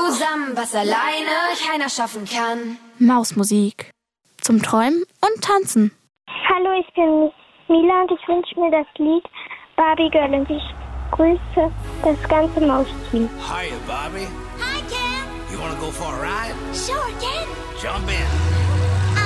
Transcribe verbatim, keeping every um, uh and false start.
zusammen, was alleine keiner schaffen kann. Mausmusik. Zum Träumen und Tanzen. Hallo, ich bin Mila und ich wünsche mir das Lied Barbie Girl und ich grüße das ganze Mausteam. Hiya, Barbie. Hi, Ken. You wanna go for a ride? Sure, Ken. Jump in.